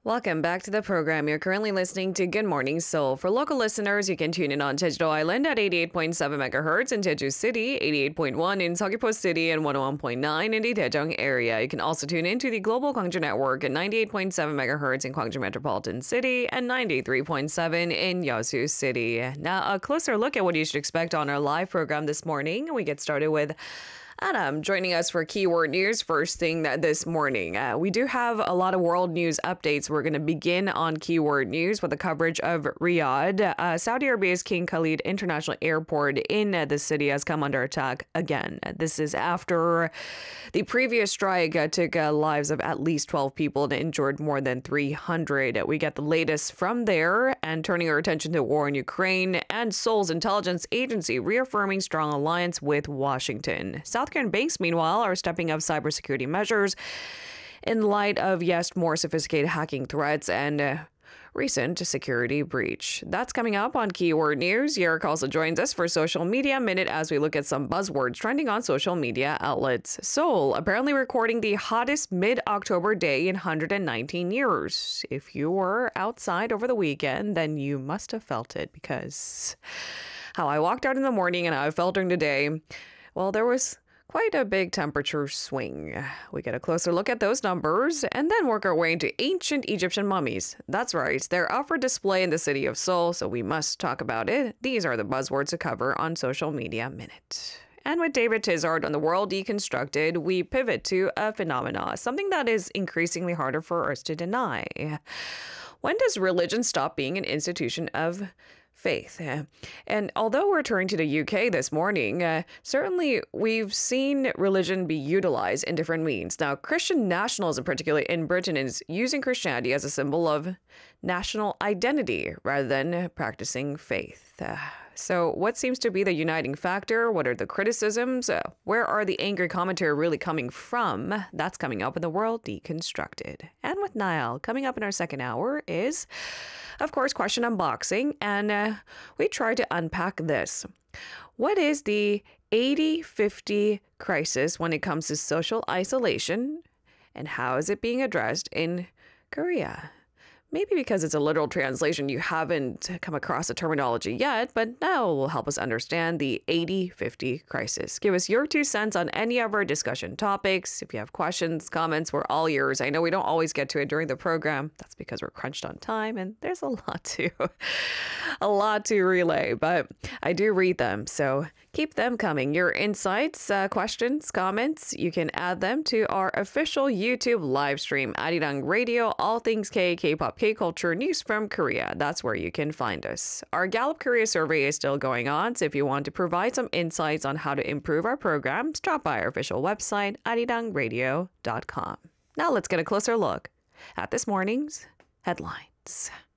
Welcome back to the program. You're currently listening to Good Morning Seoul. For local listeners, you can tune in on Jeju-do Island at 88.7 megahertz, in Jeju City, 88.1 in Seogwipo City, and 101.9 in the Daejeong area. You can also tune into the Global Gwangju Network at 98.7 megahertz in Gwangju Metropolitan City and 93.7 in Yeosu City. Now, a closer look at what you should expect on our live program this morning. We get started with Adam joining us for Keyword News first thing this morning. We do have a lot of world news updates. We're going to begin on Keyword News with the coverage of Riyadh. Saudi Arabia's King Khalid International Airport in the city has come under attack again. This is after the previous strike took lives of at least 12 people and injured more than 300. We get the latest from there, and turning our attention to war in Ukraine and Seoul's intelligence agency reaffirming strong alliance with Washington. South Korean banks, meanwhile, are stepping up cybersecurity measures in light of, yes, more sophisticated hacking threats and recent security breach. That's coming up on Keyword News. Yerrick also joins us for Social Media Minute as we look at some buzzwords trending on social media outlets. Seoul apparently recording the hottest mid-October day in 119 years. If you were outside over the weekend, then you must have felt it, because how I walked out in the morning and how I felt during the day, well, there was quite a big temperature swing. We get a closer look at those numbers and then work our way into ancient Egyptian mummies. That's right, they're up for display in the city of Seoul, so we must talk about it. These are the buzzwords to cover on Social Media Minute. And with David Tizard on the world deconstructed, we pivot to a phenomena, something that is increasingly harder for us to deny. When does religion stop being an institution of faith? And although we're turning to the UK this morning, certainly we've seen religion be utilized in different means. Now, Christian nationalism, particularly in Britain, is using Christianity as a symbol of national identity rather than practicing faith. So what seems to be the uniting factor? What are the criticisms? Where are the angry commentary really coming from? That's coming up in The World Deconstructed. And with Niall, coming up in our second hour is, of course, Question Unboxing. And we try to unpack this. What is the 80-50 crisis when it comes to social isolation? And how is it being addressed in Korea? Maybe because it's a literal translation, you haven't come across the terminology yet, but now it will help us understand the 80-50 crisis. Give us your 2 cents on any of our discussion topics. If you have questions, comments, we're all yours. I know we don't always get to it during the program. That's because we're crunched on time and there's a lot to relay, but I do read them, so keep them coming. Your insights, questions, comments, you can add them to our official YouTube live stream, Arirang Radio, all things K, K-pop, K-culture, news from Korea. That's where you can find us. Our Gallup Korea survey is still going on, so if you want to provide some insights on how to improve our programs, drop by our official website, arirangradio.com. Now let's get a closer look at this morning's headlines.